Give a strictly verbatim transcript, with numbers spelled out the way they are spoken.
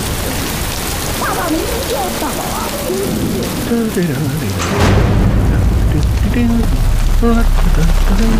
爸爸明天就要上了啊！ 对对对对对对对对对对。